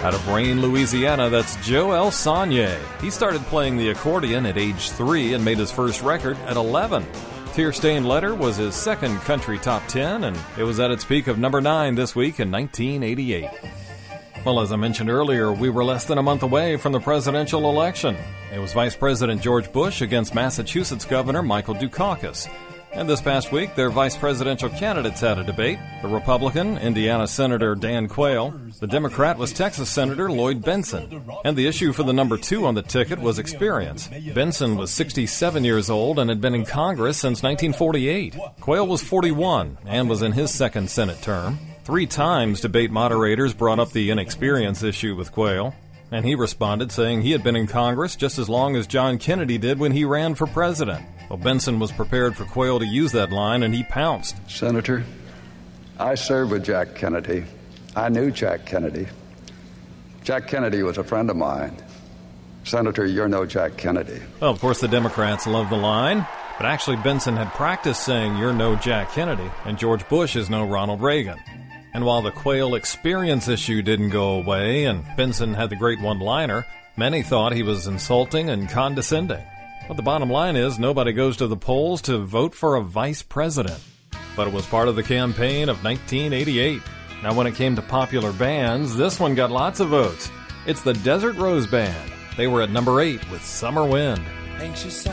Out of Brain, Louisiana, that's Joel Sonnier. He started playing the accordion at age 3 and made his first record at 11. Tear Stained Letter was his second country top 10, and it was at its peak of number 9 this week in 1988. Well, as I mentioned earlier, we were less than a month away from the presidential election. It was Vice President George Bush against Massachusetts Governor Michael Dukakis. And this past week, their vice presidential candidates had a debate. The Republican, Indiana Senator Dan Quayle. The Democrat was Texas Senator Lloyd Bentsen. And the issue for the number 2 on the ticket was experience. Bentsen was 67 years old and had been in Congress since 1948. Quayle was 41 and was in his second Senate term. 3 times debate moderators brought up the inexperience issue with Quayle. And he responded saying he had been in Congress just as long as John Kennedy did when he ran for president. Well, Bentsen was prepared for Quayle to use that line, and he pounced. Senator, I served with Jack Kennedy. I knew Jack Kennedy. Jack Kennedy was a friend of mine. Senator, you're no Jack Kennedy. Well, of course, the Democrats love the line, but actually Bentsen had practiced saying you're no Jack Kennedy, and George Bush is no Ronald Reagan. And while the Quayle experience issue didn't go away, and Bentsen had the great one-liner, many thought he was insulting and condescending. But the bottom line is, nobody goes to the polls to vote for a vice president. But it was part of the campaign of 1988. Now, when it came to popular bands, this one got lots of votes. It's the Desert Rose Band. They were at number 8 with Summer Wind. Anxious